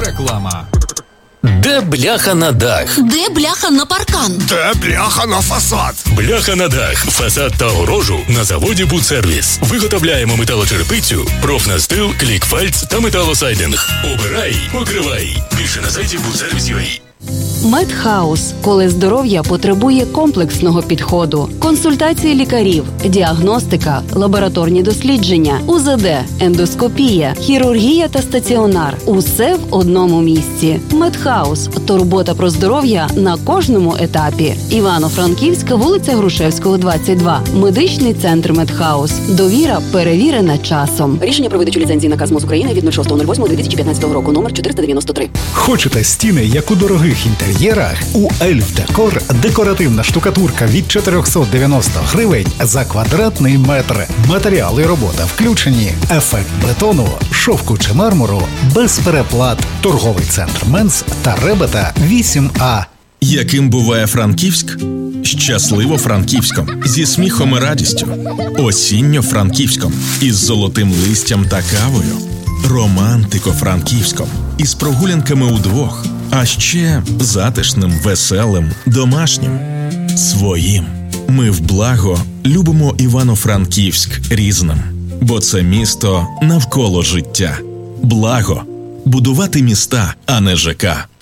Реклама. Де бляха на дах? Де бляха на паркан? Де бляха на фасад? Бляха на дах, фасад та огорожу на заводі «Будсервіс». Виготовляємо металочерепицю, профнастил, клікфальц та металосайдинг. Обирай, покривай. Більше на сайті Будсервіс.ua. Медхаус, коли здоров'я потребує комплексного підходу. Консультації лікарів, діагностика, лабораторні дослідження, УЗД, ендоскопія, хірургія та стаціонар. Усе в одному місці. Медхаус. Турбота про здоров'я на кожному етапі. Івано-Франківська, вулиця Грушевського, 22. Медичний центр Медхаус. Довіра перевірена часом. Рішення про видачу ліцензії наказ МОЗ України від 06.08.2015 року, номер 493. Хочете стіни, як у дорогих інтер'єрах? У Ельф Декор декоративна штукатурка від 490 гривень за квадратний метр. Матеріали і робота включені. Ефект бетону, шовку чи мармуру без переплат. Торговий центр Менс та Ребета 8А. Яким буває Франківськ? Щасливо Франківськом, зі сміхом і радістю. Осінньо Франківськом, із золотим листям та кавою. Романтико Франківськом, із прогулянками удвох. А ще затишним, веселим, домашнім. Своїм. Ми в благо любимо Івано-Франківськ різним. Бо це місто навколо життя. Благо. Будувати міста, а не ЖК.